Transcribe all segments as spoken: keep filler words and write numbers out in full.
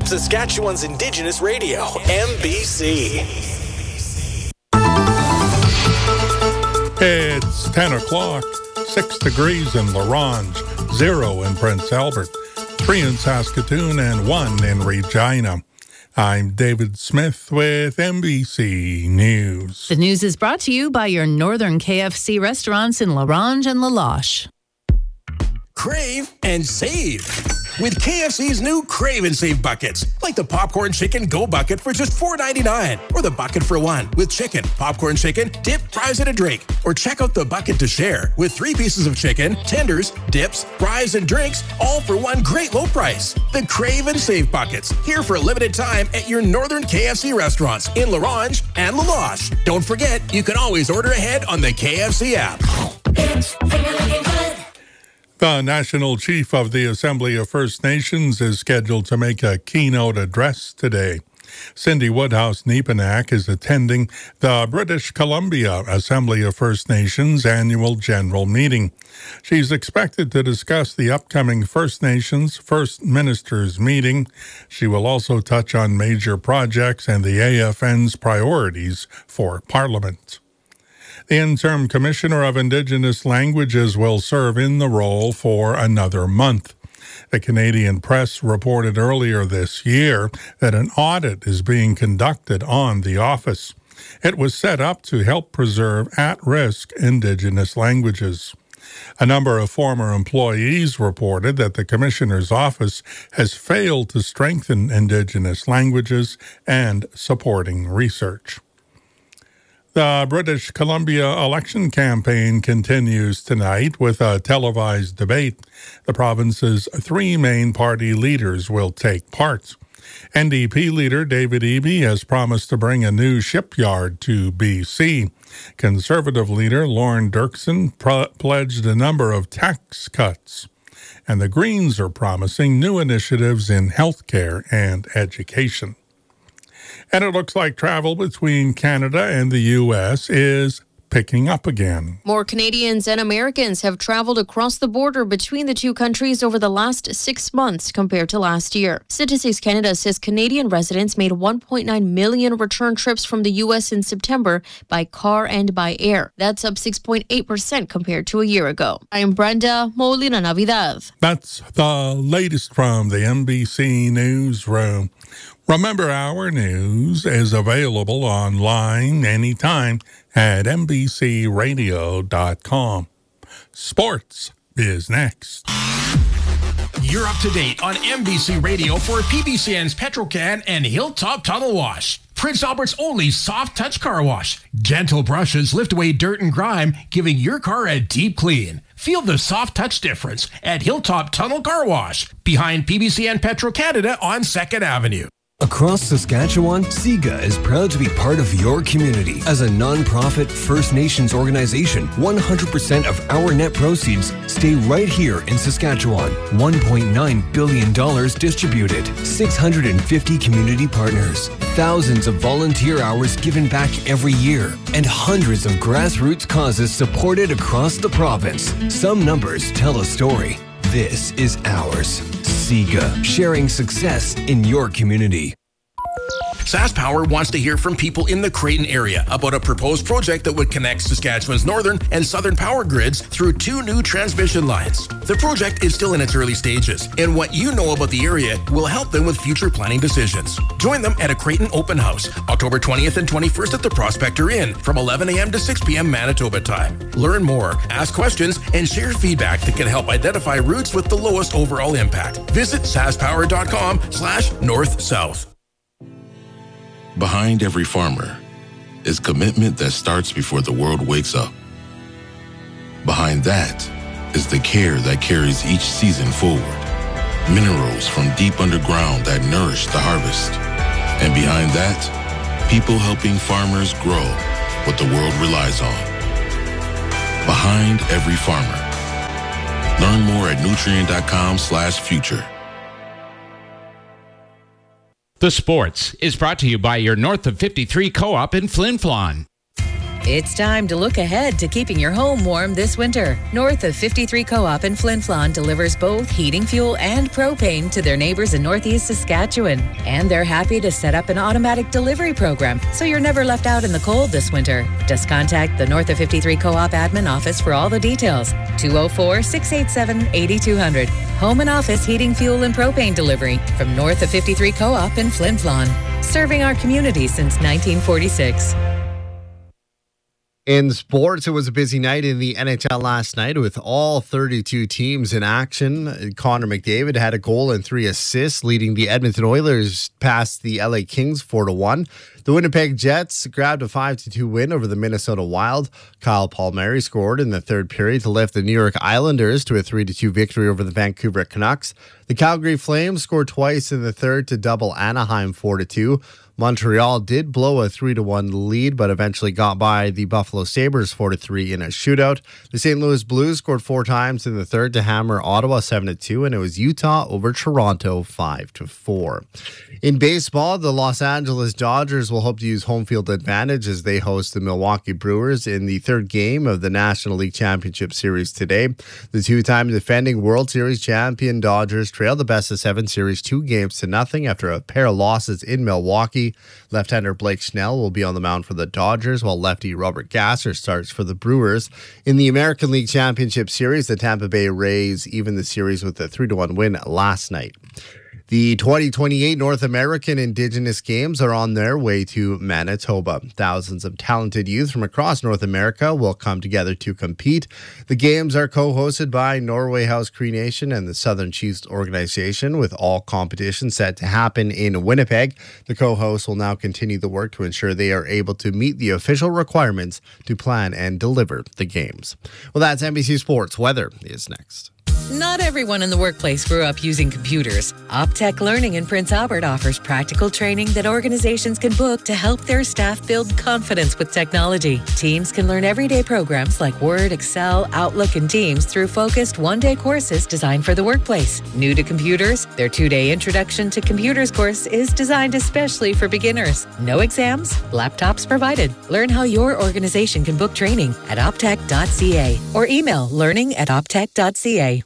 Saskatchewan's Indigenous radio, M B C. It's ten o'clock, six degrees in La Ronge, zero in Prince Albert, three in Saskatoon, and one in Regina. I'm David Smith with M B C News. The news is brought to you by your Northern K F C restaurants in La Ronge and La Loche. Crave and save with K F C's new Crave and Save buckets, like the Popcorn Chicken Go Bucket for just four ninety-nine, or the Bucket for One with chicken, popcorn chicken, dip, fries, and a drink. Or check out the Bucket to Share with three pieces of chicken, tenders, dips, fries, and drinks, all for one great low price. The Crave and Save buckets, here for a limited time at your Northern K F C restaurants in La Ronge and La Loche. Don't forget, you can always order ahead on the K F C app. It's looking good. The National Chief of the Assembly of First Nations is scheduled to make a keynote address today. Cindy Woodhouse-Nepenak is attending the British Columbia Assembly of First Nations annual general meeting. She's expected to discuss the upcoming First Nations First Ministers meeting. She will also touch on major projects and the A F N's priorities for Parliament. The interim Commissioner of Indigenous Languages will serve in the role for another month. The Canadian Press reported earlier this year that an audit is being conducted on the office. It was set up to help preserve at-risk Indigenous languages. A number of former employees reported that the Commissioner's office has failed to strengthen Indigenous languages and supporting research. The British Columbia election campaign continues tonight with a televised debate. The province's three main party leaders will take part. N D P leader David Eby has promised to bring a new shipyard to B C. Conservative leader Lorne Dirksen pro- pledged a number of tax cuts. And the Greens are promising new initiatives in healthcare and education. And it looks like travel between Canada and the U S is picking up again. More Canadians and Americans have traveled across the border between the two countries over the last six months compared to last year. Statistics Canada says Canadian residents made one point nine million return trips from the U S in September by car and by air. That's up six point eight percent compared to a year ago. I'm Brenda Molina Navidad. That's the latest from the M B C Newsroom. Remember, our news is available online anytime at m b c radio dot com. Sports is next. You're up to date on M B C Radio for P B C N's Petro-Can and Hilltop Tunnel Wash. Prince Albert's only soft touch car wash. Gentle brushes lift away dirt and grime, giving your car a deep clean. Feel the soft touch difference at Hilltop Tunnel Car Wash, behind P B C N Petro-Canada on second Avenue. Across Saskatchewan, SIGA is proud to be part of your community. As a non-profit First Nations organization, one hundred percent of our net proceeds stay right here in Saskatchewan. one point nine billion dollars distributed, six hundred fifty community partners, thousands of volunteer hours given back every year, and hundreds of grassroots causes supported across the province. Some numbers tell a story. This is ours. SIGA, sharing success in your community. SaskPower wants to hear from people in the Creighton area about a proposed project that would connect Saskatchewan's northern and southern power grids through two new transmission lines. The project is still in its early stages, and what you know about the area will help them with future planning decisions. Join them at a Creighton open house, October twentieth and twenty-first at the Prospector Inn from eleven a.m. to six p.m. Manitoba time. Learn more, ask questions, and share feedback that can help identify routes with the lowest overall impact. Visit saskpower.com slash north-south. Behind every farmer is commitment that starts before the world wakes up. Behind that is the care that carries each season forward. Minerals from deep underground that nourish the harvest. And behind that, people helping farmers grow what the world relies on. Behind every farmer. Learn more at nutrien.com slash future. The Sports is brought to you by your North of fifty-three Co-op in Flin Flon. It's time to look ahead to keeping your home warm this winter. North of fifty-three Co-op in Flin Flon delivers both heating fuel and propane to their neighbors in Northeast Saskatchewan. And they're happy to set up an automatic delivery program, so you're never left out in the cold this winter. Just contact the North of fifty-three Co-op admin office for all the details. two oh four, six eight seven, eight two zero zero. Home and office heating fuel and propane delivery from North of fifty-three Co-op in Flin Flon. Serving our community since nineteen forty-six. In sports, it was a busy night in the N H L last night with all thirty-two teams in action. Connor McDavid had a goal and three assists, leading the Edmonton Oilers past the L A Kings four to one. The Winnipeg Jets grabbed a five to two win over the Minnesota Wild. Kyle Palmieri scored in the third period to lift the New York Islanders to a three to two victory over the Vancouver Canucks. The Calgary Flames scored twice in the third to double Anaheim four to two. Montreal did blow a three to one lead, but eventually got by the Buffalo Sabres four to three in a shootout. The Saint Louis Blues scored four times in the third to hammer Ottawa seven to two, and it was Utah over Toronto five to four. In baseball, the Los Angeles Dodgers will hope to use home field advantage as they host the Milwaukee Brewers in the third game of the National League Championship Series today. The two-time defending World Series champion Dodgers trailed the best of seven series two games to nothing after a pair of losses in Milwaukee. Left-hander Blake Snell will be on the mound for the Dodgers, while lefty Robert Gasser starts for the Brewers. In the American League Championship Series, the Tampa Bay Rays evened the series with a three to one win last night. The twenty twenty-eight North American Indigenous Games are on their way to Manitoba. Thousands of talented youth from across North America will come together to compete. The games are co-hosted by Norway House Cree Nation and the Southern Chiefs organization, with all competitions set to happen in Winnipeg. The co-hosts will now continue the work to ensure they are able to meet the official requirements to plan and deliver the games. Well, that's N B C Sports. Weather is next. Not everyone in the workplace grew up using computers. Optech Learning in Prince Albert offers practical training that organizations can book to help their staff build confidence with technology. Teams can learn everyday programs like Word, Excel, Outlook, and Teams through focused one-day courses designed for the workplace. New to computers, their two-day Introduction to Computers course is designed especially for beginners. No exams, laptops provided. Learn how your organization can book training at optech dot c a or email learning at optech dot c a.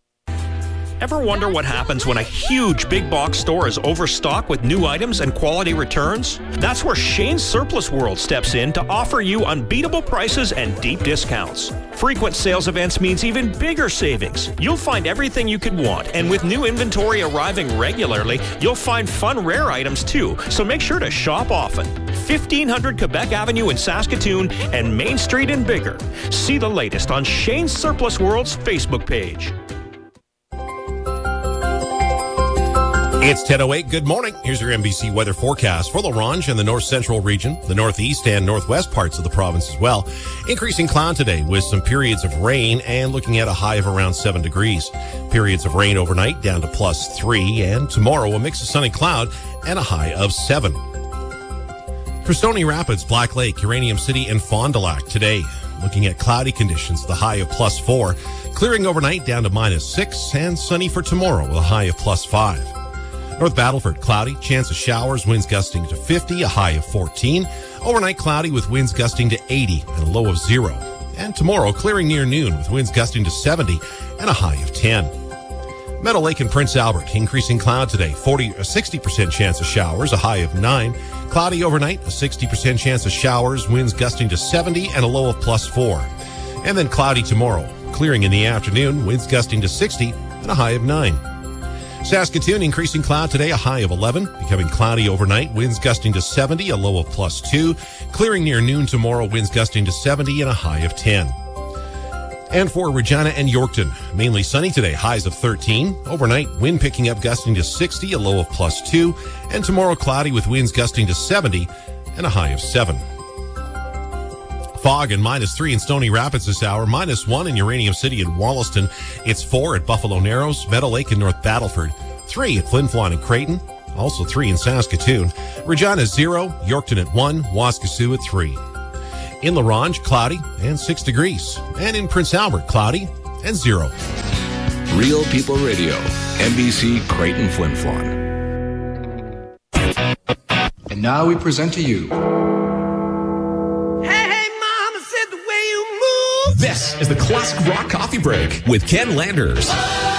Ever wonder what happens when a huge big box store is overstocked with new items and quality returns? That's where Shane's Surplus World steps in to offer you unbeatable prices and deep discounts. Frequent sales events means even bigger savings. You'll find everything you could want, and with new inventory arriving regularly, you'll find fun rare items too, so make sure to shop often. fifteen hundred Quebec Avenue in Saskatoon and Main Street in Bigger. See the latest on Shane's Surplus World's Facebook page. It's ten oh eight. Good morning. Here's your N B C weather forecast for La Ronge and the north central region, the northeast and northwest parts of the province as well. Increasing cloud today with some periods of rain and looking at a high of around seven degrees. Periods of rain overnight down to plus three, and tomorrow a mix of sun and cloud and a high of seven. For Stony Rapids, Black Lake, Uranium City, and Fond du Lac today, looking at cloudy conditions, the high of plus four. Clearing overnight down to minus six, and sunny for tomorrow with a high of plus five. North Battleford, cloudy, chance of showers, winds gusting to fifty, a high of fourteen. Overnight cloudy with winds gusting to eighty and a low of zero. And tomorrow, clearing near noon with winds gusting to seventy and a high of ten. Meadow Lake and Prince Albert, increasing cloud today, forty, a sixty percent chance of showers, a high of nine. Cloudy overnight, a sixty percent chance of showers, winds gusting to seventy and a low of plus four. And then cloudy tomorrow, clearing in the afternoon, winds gusting to sixty and a high of nine. Saskatoon, increasing cloud today, a high of eleven. Becoming cloudy overnight, winds gusting to seventy, a low of plus two. Clearing near noon tomorrow, winds gusting to seventy and a high of ten. And for Regina and Yorkton, mainly sunny today, highs of thirteen. Overnight, wind picking up, gusting to sixty, a low of plus two. And tomorrow, cloudy with winds gusting to seventy and a high of seven. Fog and minus three in Stony Rapids this hour, minus one in Uranium City and Wollaston. It's four at Buffalo Narrows, Meadow Lake and North Battleford, three at Flin Flon and Creighton, also three in Saskatoon. Regina zero, Yorkton at one, Waskesiu at three. In La Ronge, cloudy and six degrees. And in Prince Albert, cloudy and zero. Real People Radio, N B C Creighton Flin Flon. And now we present to you Hey, hey, mama, This is the Classic Rock Coffee Break with Ken Landers.